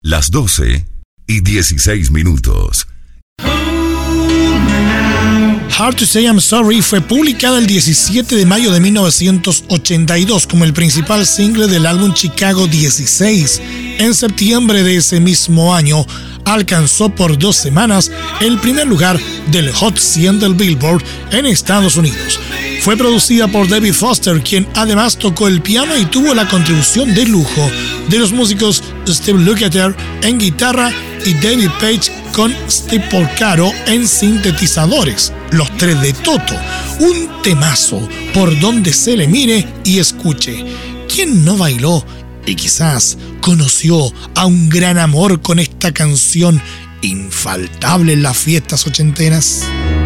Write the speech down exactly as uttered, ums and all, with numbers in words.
las doce y dieciséis minutos. Hard to Say I'm Sorry fue publicada el diecisiete de mayo de mil novecientos ochenta y dos como el principal single del álbum Chicago dieciséis. En septiembre de ese mismo año, alcanzó por dos semanas el primer lugar del Hot cien del Billboard en Estados Unidos. Fue producida por David Foster, quien además tocó el piano y tuvo la contribución de lujo de los músicos Steve Lukather en guitarra y David Page con Steve Porcaro en sintetizadores, los tres de Toto. Un temazo por donde se le mire y escuche. ¿Quién no bailó y quizás conoció a un gran amor con esta canción infaltable en las fiestas ochenteras?